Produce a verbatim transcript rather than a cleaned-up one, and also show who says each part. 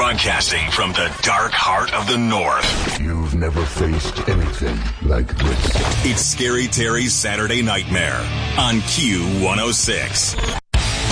Speaker 1: Broadcasting from the dark heart of the North.
Speaker 2: You've never faced anything like this.
Speaker 1: It's Scary Terry's Saturday Nightmare on Q one oh six.